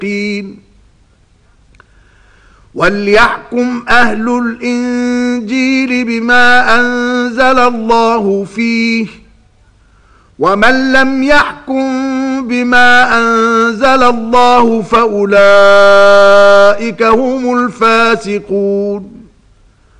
وليحكم أهل الإنجيل بما أنزل الله فيه ومن لم يحكم بما أنزل الله فأولئك هم الفاسقون